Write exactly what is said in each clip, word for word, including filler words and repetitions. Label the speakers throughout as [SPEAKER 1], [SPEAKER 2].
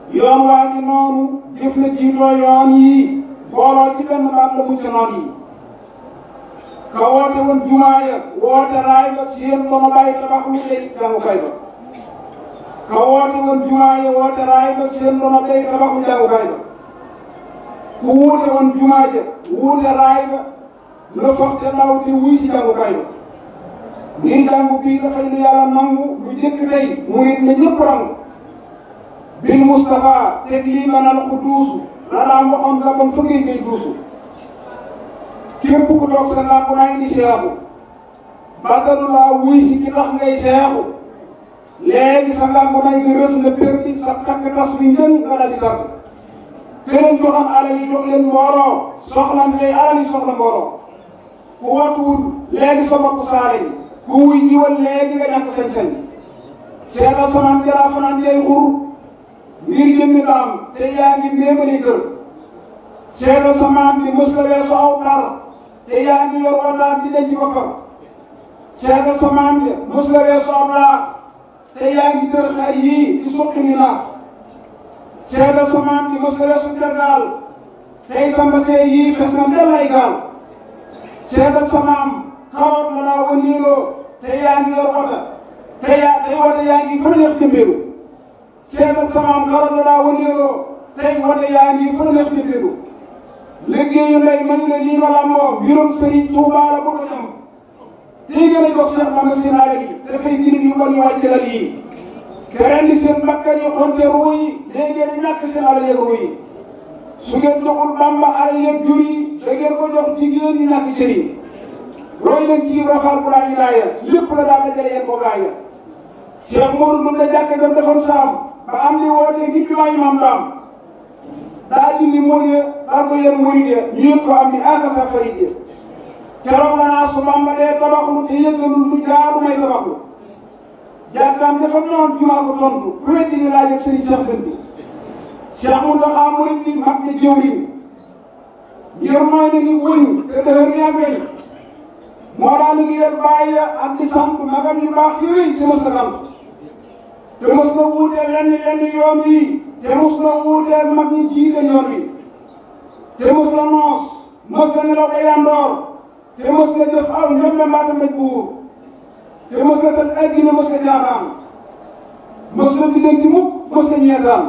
[SPEAKER 1] yoon waa ngi noonu jëf la jiitoo yoon yi booloo ci benn baat la mucc noon yi ka woote woon jumaa ya woote raay ba seen dono bàyyi tabax lu lay jàngukaay ba ka woote woon jumaa ya woote raay ba seen dono bàyyi tabax lu jàngukaay ba ku wuute woon jumaa ja wuute raay ba la foog te daw te wuy si jàngukaay ba ngir jàngu bii dafay lu yàlla nangu lu jëkk tey mu nit na ñëpp rangu bil Moustapha teg lii manal ku duusu la daan waxoon la bon fëggee ngay duusu képp ku toog sa làmp naa indi seexu bàttalu laa wuy si ki tax ngay seexu léegi sa làmp naa nga rës nga perdi sa takk tas wi njën nga daal di tàgg këleen joxam alal yi jox leen mbooloo soxlan lay alal yi soxla mbooloo ku watuwul léegi sa bopp saale yi ku wuy jiwal léegi nga ñàkk sañ-sañ seetal samaan jalaa fanaan jay xur ngir jëmmi daam te yaa ngi méemali kër seetal samaan bi mës la weesu aw par te yaa ngi yor wataat di denc boppam seetal samaan bi mës la weesu aw laax te yaa ngi tër xar yii di suqi ni naax seetal samaan bi mës la weesu tergaal tey sa mbasee yii xes na del ay gaal seetal samaam karoot la daa wëndeeloo te yaa ngi yor wata te yaa tey wata yaa ngi fa neex jëmbeelu seetal samaam karoot la daa wëndeeloo tey wata yaa ngi fa neex jëmbeelu liggéeyu ndey man la lii ma làmboo mbirum Sëriñ Tuubaa la bëgg a ñam tey gën a jox Seex Bamba seen alal yi dafay girig yu bon yu wàcc lal yi te rendi seen bakkan yi xonte ruu yi léegi ngeen ñàkk seen alal yeeg ruu yi su ngeen joxul Bamba alal yeeg jur yi da ngeen ko jox jigéen ñi ñàkk cër yi roy leen ci rafaal bu laa ilaaya lépp la daal dajale yéen ko gaaya Cheikh Modou Ndoumbe jàkka jam defoon saam ba am li wootee ngir jumaa yi maam daam daa dindi mool ya dar ko yéen murid ya ñu yëpp ko am ni aka sa farid ya keroog la naa su Bamba dee tabaxlu te yëggalul lu jaadu may tabaxlu jàkkaam dafa noon jumaa ko tontu ku weddi ni laaj ak sëriñ Cheikh Dënd bi Cheikh Mountakha murid bi mag ne jëwriñ ngir mooy ne ni wëñ te dëhër ni ak weñ moo daa liggéeyal bàyyi ak di sant magam yu baax yooyu te mos na sant te mos na wuuteel lenn lenn yoon wi te mos na wuuteel mag ñi jiite yoon wi te mos na noos mos na nelaw ba yandoor te mos na jëf aw ñoom la mbaata mbéj buur te mos na tëj egg na mos na jaaxaan mos na biddanti mukk mos na ñeetaan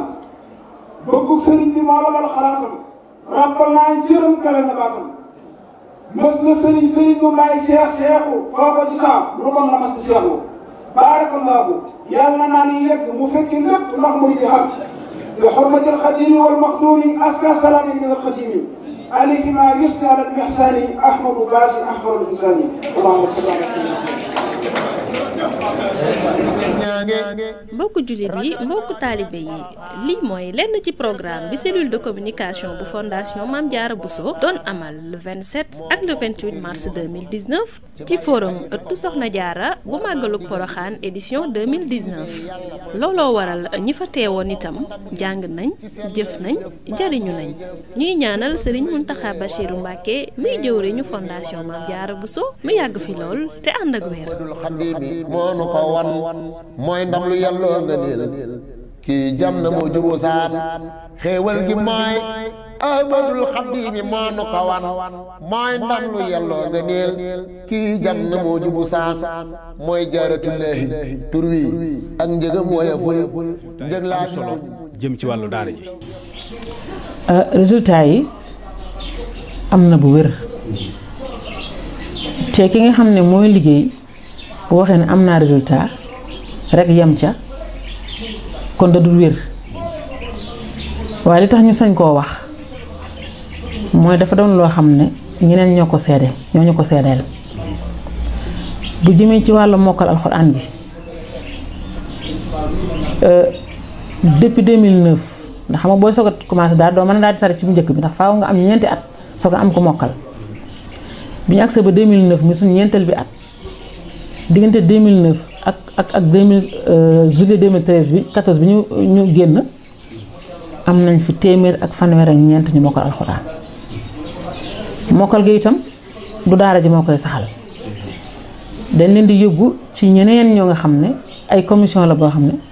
[SPEAKER 1] bëggu sëriñ bi moo la bal xalaatam ràbbal naa jërëm kale na baatam mos na sëriñ sëriñ mu bàyyi seex seexu foo ko ci saam lu bon la mas di seexu baarakallaahu yàlla naa ni yegg mu fekki lépp ndax mu di xam bi xurmatil xadimi wal maxduumi aska salaami min al xadimi alayhi ma yusni ala al ihsani ahmadu baasi ahmadul insani allahumma salli ala sayyidina
[SPEAKER 2] mbokku jullit yi mbokku taalibe yi lii mooy lenn ci programme bi cellule de communication bu fondation Mame Diarra Bousso doon amal le vingt-sept ak le vingt-huit mars deux mille dix-neuf ci forum ëttu Soxna Diarra bu màggalug Poroxaan édition deux mille dix-neuf looloo waral ñi fa teewoon itam jàng nañ jëf nañ jariñu nañ ñuy ñaanal Serigne Mountakha Bachirou Mbacké muy jëwriñu fondation Mame Diarra Bousso mu yàgg fi lool te ànd ak wér.
[SPEAKER 3] moo nu ko wan mooy ndam lu yàlloo nga niil kii jam na moo juboo saan xéewal gi mooy ahmadul xadimi moo nu ko wan mooy ndam lu yàlloo nga niil kii jam na moo jubu saan mooy jaaratullaahi tur wi ak njëgam woyeful njëg laa
[SPEAKER 4] solo jëm ci wàllu daara ji
[SPEAKER 5] résultat yi am na bu wér te ki nga xam ne mooy liggéey bu waxee ne am naa résultat rek yem ca kon da dul wér waaye li tax ñu sañ koo wax mooy dafa doon loo xam ne ñeneen ñoo ko seede ñoo ñu ko seedeel bu jëmee ci wàllu mokkal alxuraan bi depuis deux mille neuf ndax xam nga booy soog a commencé daal doo mën a daal di tari ci bu njëkk bi ndax faaw nga am ñeenti at soog a am ko mokkal bi ñu agsee ba deux mille neuf muy suñu ñeenteel bi at diggante deux mille neuf ak ak ak deux mille juillet deux mille treize bi quatorze bi ñu ñu génn am nañ fi téeméer ak fanweer ak ñeent ñu mokkal alxuraan mokkal gi itam du daara ji moo koy saxal dañ leen di yóbbu ci ñeneen ñoo nga xam ne ay commission la boo xam ne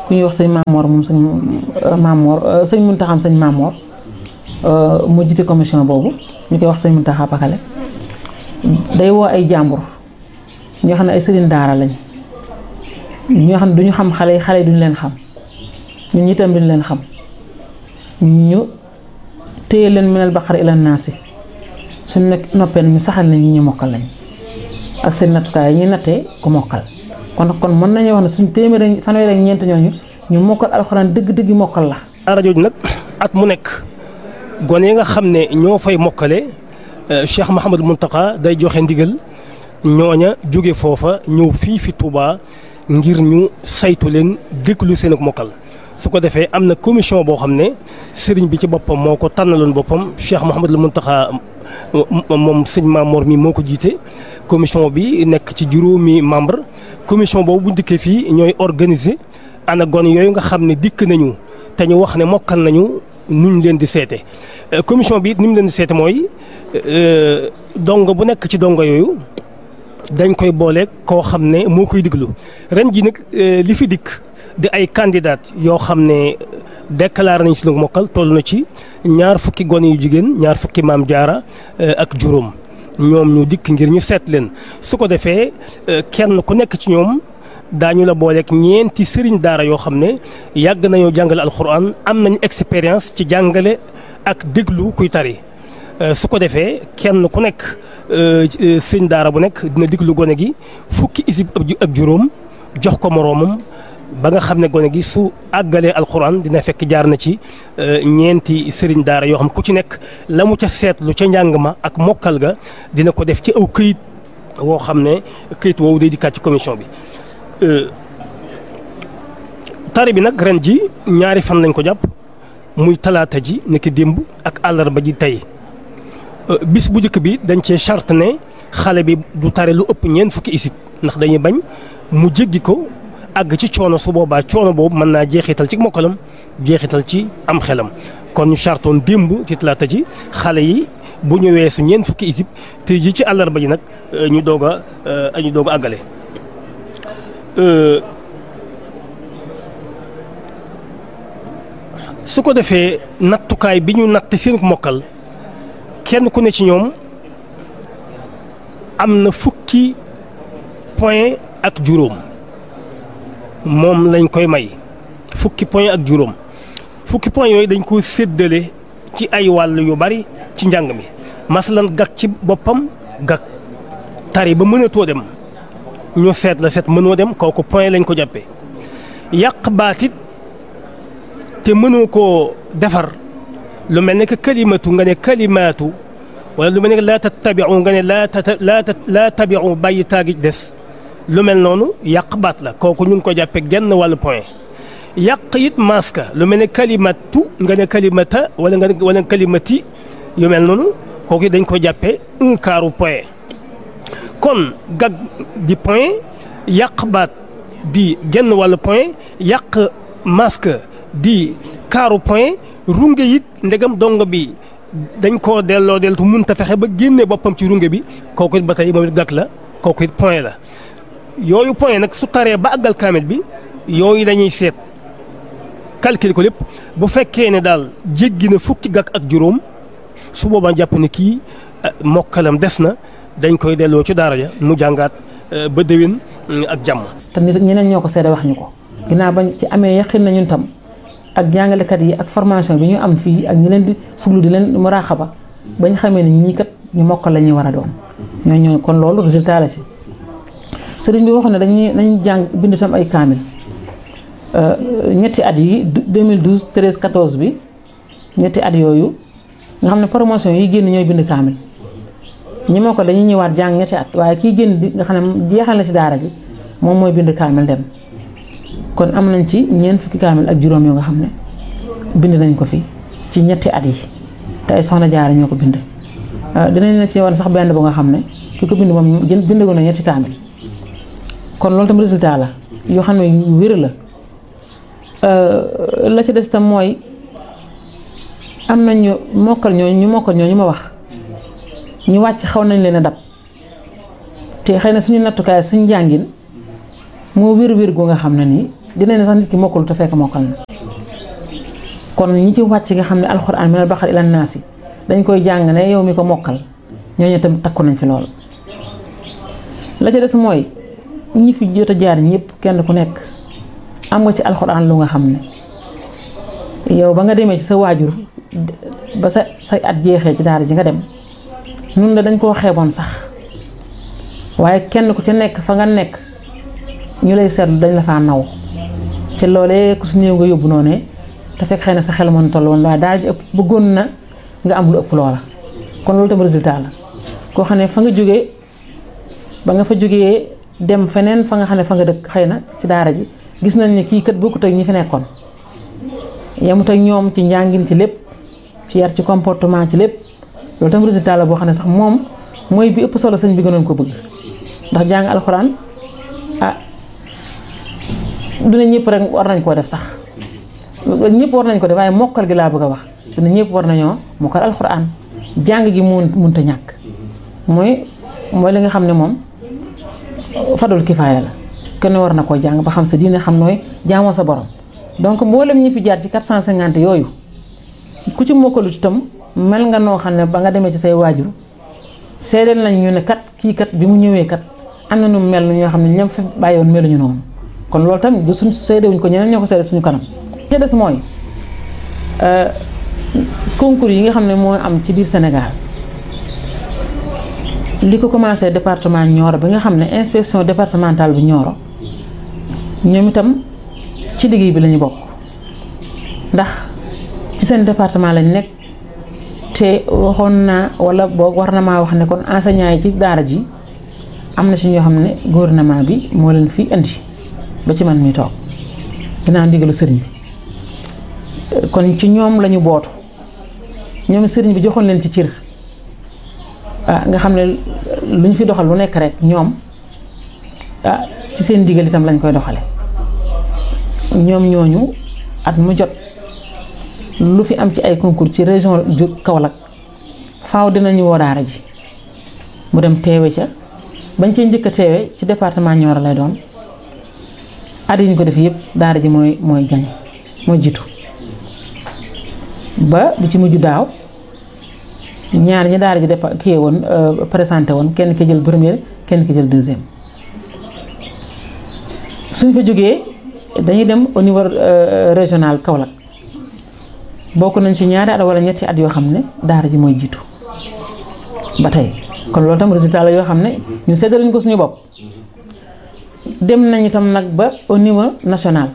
[SPEAKER 5] ku ñuy wax sëñ Mamor moom sëñ Mamor sëñ Muntaxa sëñ Mamor mu jiite commission boobu ñu koy wax sëñ Muntaxa Pakale day woo ay jàmbur ñoo xam ne ay sëriñ daara lañ ñoo xam ne duñu xam xale yi xale yi duñu leen xam ñun itam duñu leen xam ñu téye leen minal baqara ila naasi suñu nekk noppeen ñu saxal nañ ñi ñu mokkal lañ ak seen nattukaay yi ñuy nattee ku mokkal kon kon mën nañu wax ne suñu téeméer fanweer ak ñeent ñooñu ñu mokkal alxuraan dëgg-dëgg mokkal la.
[SPEAKER 6] daara jooju nag at mu nekk gone yi nga xam ne ñoo fay mokkale Cheikh Mouhamadou Mountakha day joxe ndigal ñooña jóge foofa ñëw fii fi Touba ngir ñu saytu leen déglu seen ak mokkal. su ko defee am na commission boo xam ne sëriñ bi ci boppam moo ko tànnaloon boppam Cheikh Mouhamadou Mountakha moom sëñ Mamor mi moo ko jiite commission bi nekk ci juróomi membre commission boobu bu dikkee fii ñooy organiser ana gone yooyu nga xam ne dikk nañu te ñu wax ne mokkal nañu nuñ leen di seete commission bi it ni mu leen di seete mooy dongo bu nekk ci dongo yooyu dañ koy booleeg koo xam ne moo koy diglu ren ji nag li fi dikk di ay candidat yoo xam ne déclaré nañ si lu mokkal toll na ci ñaar fukki gone yu jigéen ñaar fukki maam jaara ak juróom ñoom ñu dikk ngir ñu seet leen su ko defee kenn ku nekk ci ñoom daañu la booleeg ñeenti sëriñ daara yoo xam ne yàgg nañoo jàngale alxuraan am nañ expérience ci jàngale ak déglu kuy tari su ko defee kenn ku nekk sëriñ daara bu nekk dina déglu gone gi fukki isib ak juróom jox ko moroomam ba nga xam ne gone gi su àggalee alxuraan dina fekk jaar na ci ñeenti sëriñ daara yoo xam ku ci nekk la mu ca seetlu ca njàng ma ak mokkal ga dina ko def ci aw këyit woo xam ne këyit woowu day dikkaat ci commission bi. tari bi nag ren ji ñaari fan lañ ko jàpp muy talaata ji nekk démb ak àllarba ji tey bis bu njëkk bi dañ cee charte ne xale bi du tari lu ëpp ñeent fukki isib ndax dañuy bañ mu jéggi ko. àgg ci coono su boobaa coono boobu mën naa jeexital ci mokkalam jeexital ci am xelam kon ñu chartoon démb ci talaata ji xale yi bu ñu weesu ñeent fukki isib te ji ci àllarba ji nag ñu doog a ñu doog a àggale. su ko defee nattukaay bi ñu natt seen mokkal kenn ku ne ci ñoom am na fukki point ak juróom. moom lañ koy may fukki point ak juróom fukki point yooyu dañ ko séddale ci ay wàll yu bari ci njàng mi masalan gag ci boppam gag tari ba mënatoo dem ñu seet la seet mënoo dem kooku point lañ ko jàppee yàq baatit te mënoo koo defar lu mel ne que kalimatu nga ne kalimaatu wala lu mel ne que laa tattabiu nga ne laa laa laa tabiu bàyyi taagi des lu mel noonu yàq baat la kooku ñu ngi ko jàppee genn wàllu point yàq it maska lu mel ne kalimatu nga ne kalimata wala nga wala kalimati yu mel noonu kooku dañ ko jàppee un quart point kon gag di point yàq baat di genn wàllu point yàq masque di quart point runge it ndegam dongo bi dañ koo delloo deltu mënta fexe ba génne boppam ci runge bi kooku it ba tey moom it gag la kooku it point la. yooyu point nag su taree ba àggal kaamil bi yooyu dañuy seet calcul ko lépp bu fekkee ne daal jéggi na fukki gàkk ak juróom su boobaa jàpp ne kii mokkalam des na dañ koy delloo ci daara ja mu jàngaat ba déwén ak jàmm.
[SPEAKER 5] te nit ñeneen ñoo ko seede wax ñu ko ginnaaw bañ ci amee yaqin na ñun tam ak jàngalekat yi ak formation bi ñu am fii ak ñi leen di fuglu di leen muraaxaba bañ xamee ne ñii kat ñu mokkal la ñuy war a doon ñooñu kon loolu résultat la si. sëriñ bi waxoon ne dañuy dañuy jàng bind tam ay kaamil ñetti at yi deux mille douze treize quatorze bi ñetti at yooyu nga xam ne promotion yi génn ñooy bind kaamil ñi moo ko dañuy ñëwaat jàng ñetti at waaye kii génn di nga xam ne jeexal na ci daara ji moom mooy bind kaamil dem kon am nañ ci ñeent fukki kaamil ak juróom yoo nga xam ne bind nañ ko fi ci ñetti at yi te ay soxna jaara ñoo ko bind dinañ la ci wan sax benn bu nga xam ne ki ko bind moom bind ko na ñetti kaamil kon loolu tam résultat la yoo xam ne yu wér la la ci des tam mooy am nañu mokkal ñooñu ñu mokkal ñooñu ma wax ñu wàcc xaw nañ leen a dab te xëy na suñu nattukaay suñu njàngin moo wér wér gu nga xam ne nii dina ne sax nit ki mokkul te fekk mokkal na. kon ñi ci wàcc nga xam ne alxuraan minal baqara ila naasi dañ koy jàng ne yow mi ko mokkal ñooñu tam takku nañ fi lool. la ca des mooy ñi fi jot a jaar ñëpp kenn ku nekk am nga ci alxuraan lu nga xam ne yow ba nga demee ci sa waajur ba sa say at jeexee ci daara ji nga dem nun la dañ koo xeeboon sax waaye kenn ku ci nekk fa nga nekk ñu lay seetlu dañ la faa naw ci loolee ku su néew nga yóbbu noonu te fekk xëy na sa xel mën toll woon waaye daara ji ëpp bëggoon na nga am lu ëpp loola kon loolu tam résultat la koo xam ne fa nga jógee ba nga fa jógee dem feneen fa nga xam ne fa nga dëkk xëy na ci daara ji gis nañ ne kii kat bokkut ak ñi fi nekkoon yemut ak ñoom ci njàngin ci lépp ci yar ci comportement ci lépp loolu tam résultat la boo xam ne sax moom mooy bi ëpp solo sëñ bi gënoon ko bëgg ndax jàng alxuraan ah du ne ñëpp rek war nañ koo def sax ñëpp war nañ ko def waaye mokkal gi laa bëgg a wax du ne ñëpp war nañoo mokkal alxuraan jàng gi mun munta ñàkk mooy mooy li nga xam ne moom fadul kifaaya la kenn war na koo jàng ba xam sa diine xam nooy jaamoo sa borom donc mboolem ñi fi jaar ci quatre cent cinquante yooyu ku ci mokkalu itam mel nga noo xam ne ba nga demee ci say waajur seedeel nañ ñu ne kat kii kat bi mu ñëwee kat am na nu mel ñoo xam ne ñoom fi bàyyiwoon meluñu noonu kon loolu tam du suñ seedewuñ ko ñeneen ñoo ko seede suñu kanam. li des mooy concours yi nga xam ne moo am ci biir Sénégal li ko commencé département Nioro bi nga xam ne inspection départementale bu Nioro ñoom itam ci liggéey bi lañu bokk ndax ci seen département lañ nekk te waxoon naa wala boog war na maa wax ne kon enseignant yi ci daara ji am na ci ñoo xam ne gouvernement bi moo leen fi indi ba ci man mi toog dinaa ndigalu sëriñ bi kon ci ñoom lañu bootu ñoom sëriñ bi joxoon leen ci cër ah nga xam ne lu ñu fi doxal lu nekk rek ñoom ah ci seen ndigal itam lañ koy doxale ñoom ñooñu at mu jot lu fi am ci ay concours ci région ju Kaolack faaw dinañu woo daara ji mu dem teewe ca bañ cee njëkk a teewe ci département Nioro lay doon at yi ñu ko def yëpp daara ji mooy mooy gañ mooy jiitu ba bi ci mujj daaw ñaar ñi daara ji def kii woon présenté woon kenn ki jël première kenn ki jël deuxième suñ fa jógee dañuy dem au niveau régional Kaolack bokk nañ ci ñaari at wala ñetti at yoo xam ne daara ji mooy jiitu ba tey kon loolu tam résultat la yoo xam ne ñu séddaluñ ko suñu bopp dem nañ itam nag ba au niveau national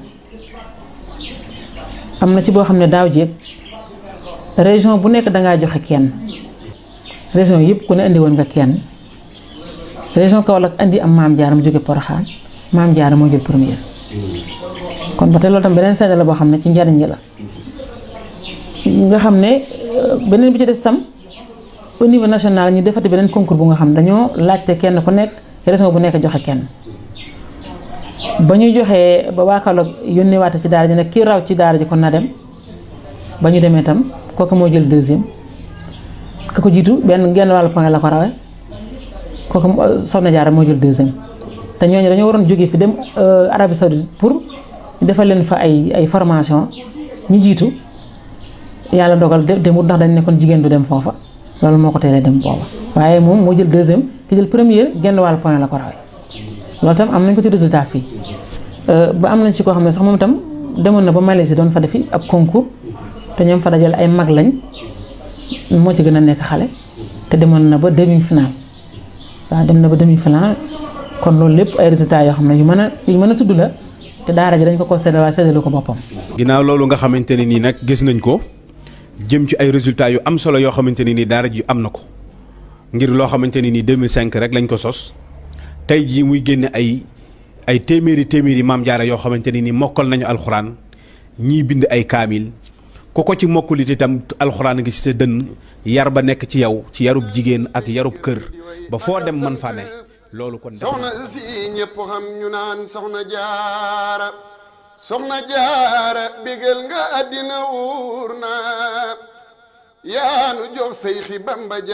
[SPEAKER 5] am na ci boo xam ne daaw jéeg région bu nekk dangaa joxe kenn région yëpp ku ne indi woon nga kenn région Kaolack indi am Maam Jaara mu jóge Porokhane Maam Jaara moo jël première kon ba tey loolu tam beneen seede la boo xam ne ci njariñ la nga xam ne beneen bi ci des tam au niveau national ñu defati beneen concours bu nga xam dañoo laajte kenn ku nekk région bu nekk joxe kenn ba ñu joxee ba waa Kaolack yónnee waate ci daara ji ne kii raw ci daara ji kon na dem ba ñu demee tam kooku moo jël deuxième ka ko jiitu benn genn wàllu point la ko rawee kooku Soxna Jaara moo jël deuxième te ñooñu dañoo waroon jógee fi dem Arabie Saoudite pour defal leen fa ay ay formation ñu jiitu yàlla dogal demut ndax dañ ne kon jigéen du dem foofa loolu moo ko teelee dem booba waaye moom moo jël deuxième ki jël première genn wàllu point la ko rawee loolu tam am nañ ko ci résultat fii ba am nañ ci koo xam ne sax moom itam demoon na ba Malaisie doon fa defi ab concours te ñoom fa dajale ay mag lañ moo ci gën a nekk xale te demoon na ba demi final waaw dem na ba demi final kon loolu lépp ay résultats yoo xam ne yu mën a yu mën a tudd la te daara ji dañ ko ko séddale waaye séddalu ko boppam.
[SPEAKER 4] ginnaaw loolu nga xamante ne nii nag gis nañ ko jëm ci ay résultats yu am solo yoo xamante ne nii daara ji am na ko ngir loo xamante ne nii deux mille cinq rek lañ ko sos tey jii muy génne ay ay téeméeri téeméeri Maam Jaara yoo xamante ne nii mokkal nañu alxuraan ñii bind ay kaamil. ku ko ci mokkulit itam alxuraan ngi ci sa dënn yar ba nekk ci yow ci yarub jigéen ak yarub kër ba foo dem man fa ne loolu kon
[SPEAKER 7] soxna si ñëpp xam ñu naan soxna jaara soxna jaara bégal nga àddina wuur na yaanu jox say xi Bamba